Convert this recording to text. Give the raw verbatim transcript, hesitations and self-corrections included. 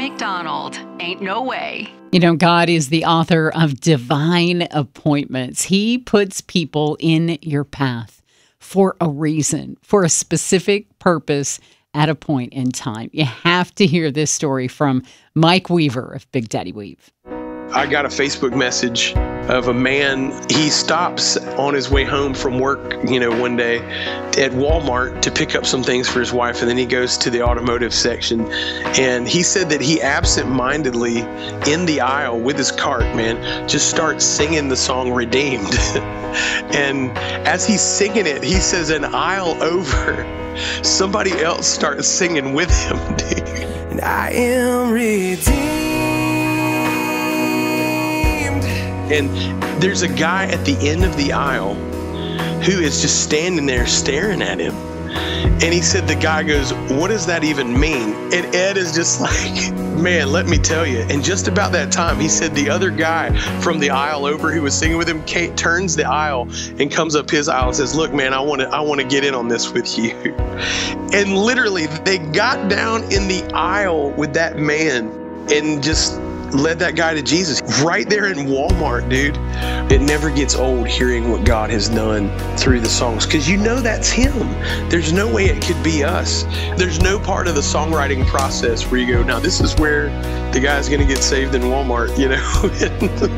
McDonald. Ain't no way. You know, God is the author of divine appointments. He puts people in your path for a reason, for a specific purpose at a point in time. You have to hear this story from Mike Weaver of Big Daddy Weave. I got a Facebook message of a man. He stops on his way home from work, you know, one day at Walmart to pick up some things for his wife. And then he goes to the automotive section. And he said that he absentmindedly in the aisle with his cart, man, just starts singing the song Redeemed. And as he's singing it, he says an aisle over, somebody else starts singing with him. And I am redeemed. And there's a guy at the end of the aisle who is just standing there staring at him. And he said, the guy goes, what does that even mean? And Ed is just like, man, let me tell you. And just about that time, he said the other guy from the aisle over who was singing with him Kate, turns the aisle and comes up his aisle and says, look, man, I want to I want to get in on this with you. And literally, they got down in the aisle with that man and just led that guy to Jesus right there in Walmart, dude. It never gets old hearing what God has done through the songs, because you know that's him. There's no way it could be us. There's no part of the songwriting process where you go, now this is where the guy's going to get saved in Walmart, you know.